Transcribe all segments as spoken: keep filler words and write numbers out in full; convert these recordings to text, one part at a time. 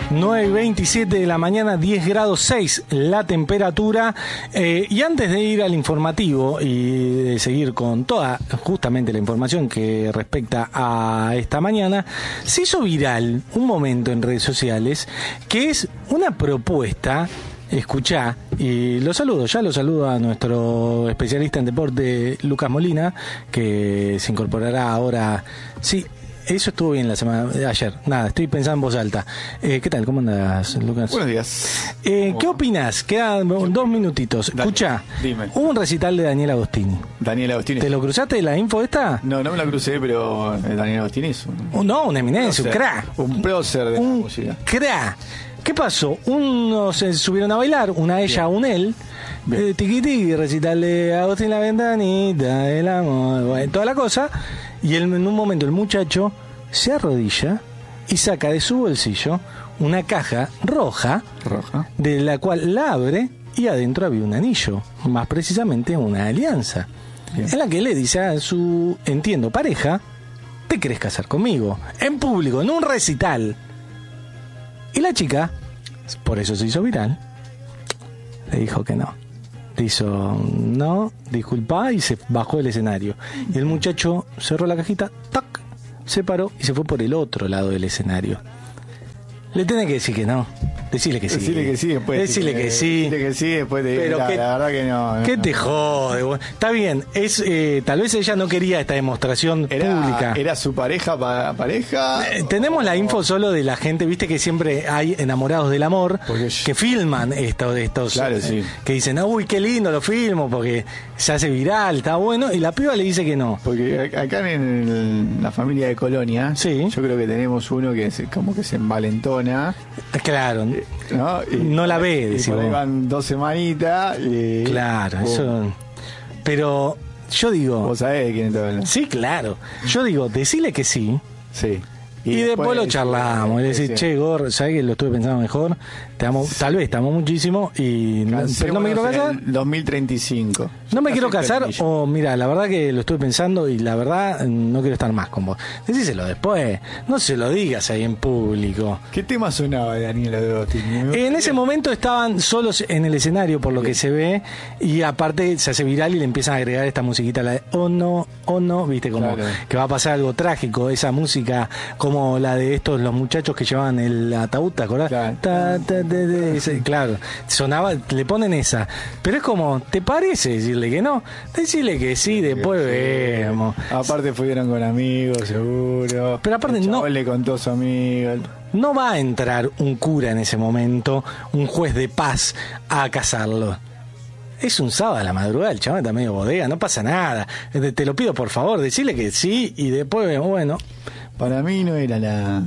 nueve y veintisiete de la mañana, diez grados seis la temperatura. Eh, y antes de ir al informativo y de seguir con toda justamente la información que respecta a esta mañana, se hizo viral un momento en redes sociales que es una propuesta. Escuchá, y lo saludo, ya lo saludo a nuestro especialista en deporte, Lucas Molina, que se incorporará ahora. Sí, eso estuvo bien la semana de ayer. Nada, estoy pensando en voz alta. Eh, ¿Qué tal? ¿Cómo andas, Lucas? Buenos días. Eh, ¿Qué opinas? Quedan dos minutitos. Dale, escuchá, dime. Hubo un recital de Daniel Agostini. Daniel Agostini. ¿Te lo cruzaste la info esta? No, no me la crucé, pero eh, Daniel Agostini es un... Oh, no, una eminencia, un crack. Un prócer de un la música. Crack. ¿Qué pasó? Unos se subieron a bailar, una ella, Bien. un él. Eh, tiqui tiqui, recital de Agustín la ventanita, el amor, bueno, toda la cosa. Y él, en un momento el muchacho se arrodilla y saca de su bolsillo una caja roja, roja, de la cual la abre y adentro había un anillo, más precisamente una alianza. Bien. En la que le dice a su, entiendo, pareja: ¿te querés casar conmigo? En público, en un recital. Y la chica, por eso se hizo viral, le dijo que no. Le hizo no, disculpa, y se bajó del escenario. Y el muchacho cerró la cajita, tac, se paró y se fue por el otro lado del escenario. Le tenés que decir que no. Decirle que sí. Decirle que sí, después. Decirle que, que sí. Decirle que sí, después te Pero la, que, la verdad que no. no ¿Qué no. te jode? Bueno, está bien, es eh, tal vez ella no quería esta demostración era, pública. ¿Era su pareja pa, pareja? Eh, tenemos la info solo de la gente, viste que siempre hay enamorados del amor porque que filman esto, de estos. Claro, eh, sí. Que dicen, uy, qué lindo, lo filmo porque se hace viral, está bueno. Y la piba le dice que no. Porque acá en el, la familia de Colonia, sí. Yo creo que tenemos uno que se, como que se envalentona. Claro. ¿No? Y, no la ve, decimos. Van dos semanitas y... Claro, oh. eso... Pero yo digo... ¿Vos sabés de quién está hablando? Sí, claro. Yo digo, decile que sí. Sí. Y, y después, después lo charlamos. Y le decís, che, Gor, ¿sabés que lo estuve pensando mejor? Te amo, sí. Tal vez te amo muchísimo y no, pero no me quiero casar. dos mil treinta y cinco. No me quiero casar o, mira, la verdad que lo estuve pensando y la verdad no quiero estar más con vos. Decíselo después. No se lo digas ahí en público. ¿Qué tema sonaba de Daniel Agostini? En ese momento estaban solos en el escenario, por lo Bien. que se ve, y aparte se hace viral y le empiezan a agregar esta musiquita, la de oh no, oh no, viste, como claro. que va a pasar algo trágico, esa música como la de estos, los muchachos que llevaban el ataúd, ¿te acordás? Claro. Ta, ta, de, de, ese, claro, sonaba, le ponen esa, pero es como, ¿te parece decirle que no? Decirle que sí, después sí. vemos. Aparte fueron con amigos, seguro. Pero aparte el no le contó a su amigo. No va a entrar un cura en ese momento, un juez de paz, a casarlo. Es un sábado a la madrugada, el chaval está medio bodega, no pasa nada. Te lo pido por favor, decirle que sí y después, bueno. Para mí no era la...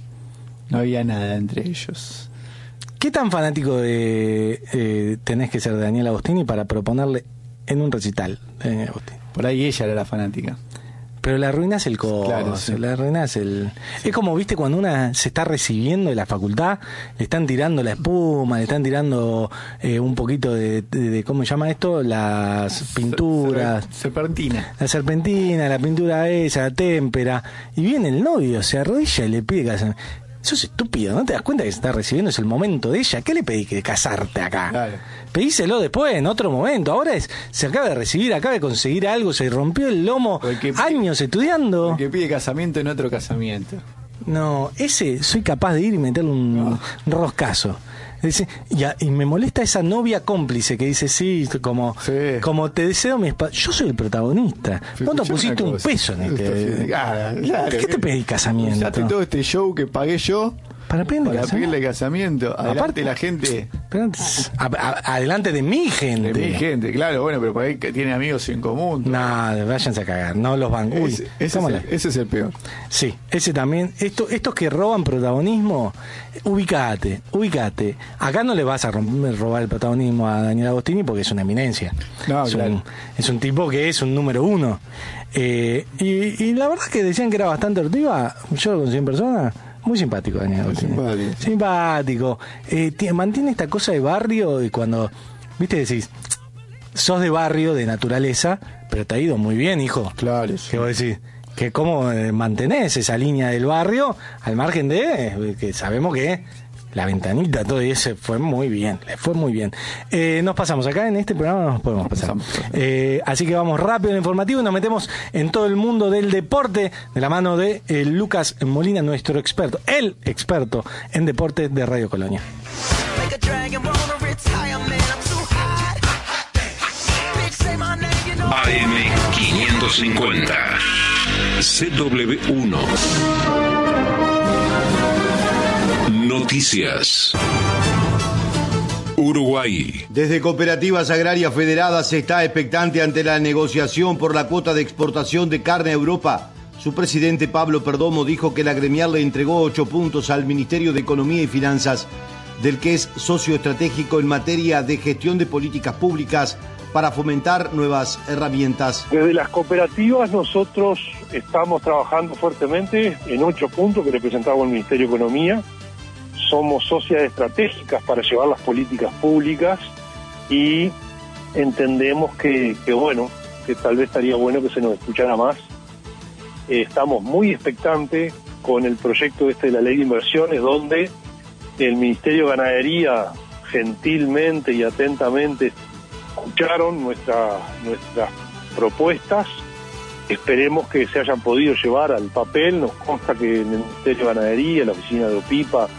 No había nada entre ellos. ¿Qué tan fanático de eh, tenés que ser de Daniel Agostini para proponerle en un recital de Daniel Agostini? Por ahí ella era la fanática. Pero le arruinás el coso, claro, sí. le arruinás el... Sí. Es como, viste, cuando una se está recibiendo de la facultad, le están tirando la espuma, le están tirando eh, un poquito de, de, de, ¿cómo se llama esto? Las pinturas. Serpentina. La serpentina, la pintura esa, la témpera. Y viene el novio, se arrodilla y le pide casamiento. Sos estúpido, ¿no te das cuenta que se está recibiendo? Es el momento de ella. ¿Qué le pedí que casarte acá? Claro. Pedíselo después, en otro momento. Ahora es, se acaba de recibir, acaba de conseguir algo, se rompió el lomo, pide, años estudiando. El que pide casamiento en otro casamiento. No, ese soy capaz de ir y meterle un no. roscazo. Dice, y, a, y me molesta esa novia cómplice que dice, sí, como, sí. como te deseo mi espacio. Yo soy el protagonista. Vos no pusiste un peso en este. Claro, claro, ¿Qué te pedí casamiento? Usaste todo este show que pagué yo para pedirle para casamiento. pedirle casamiento. Adelante Aparte, la gente. Pero antes, a, a, adelante de mi gente. De mi gente, claro, bueno, pero por ahí que tiene amigos en común. No, váyanse a cagar, no los van. Uy, ese, ese, es el, ese es el peor. Sí, ese también. Esto, estos que roban protagonismo, ubicate, ubicate. Acá no le vas a robar el protagonismo a Daniel Agostini porque es una eminencia. No, es, claro. un, es un tipo que es un número uno. Eh, y, y la verdad es que decían que era bastante ortiva. Yo lo conocí en persona. Muy simpático, Daniel Agostini. Simpático. Simpático. Eh, t- mantiene esta cosa de barrio y cuando, viste, decís, sos de barrio, de naturaleza, pero te ha ido muy bien, hijo. Claro. Sí. ¿Qué vos decís? Que cómo mantenés esa línea del barrio al margen de que sabemos que la ventanita, todo eso fue muy bien, le fue muy bien. Eh, nos pasamos acá en este programa, no nos podemos pasar. Eh, así que vamos rápido en informativo y nos metemos en todo el mundo del deporte de la mano de eh, Lucas Molina, nuestro experto, el experto en deporte de Radio Colonia. A M quinientos cincuenta C W uno Noticias. Uruguay. Desde Cooperativas Agrarias Federadas se está expectante ante la negociación por la cuota de exportación de carne a Europa. Su presidente Pablo Perdomo dijo que la gremial le entregó ocho puntos al Ministerio de Economía y Finanzas, del que es socio estratégico en materia de gestión de políticas públicas para fomentar nuevas herramientas. Desde las cooperativas nosotros estamos trabajando fuertemente en ocho puntos que representamos el Ministerio de Economía. Somos socias estratégicas para llevar las políticas públicas y entendemos que, que bueno, que tal vez estaría bueno que se nos escuchara más. Eh, estamos muy expectantes con el proyecto este de la ley de inversiones, donde el Ministerio de Ganadería gentilmente y atentamente escucharon nuestra, nuestras propuestas. Esperemos que se hayan podido llevar al papel. Nos consta que en el Ministerio de Ganadería, en la oficina de OPIPA,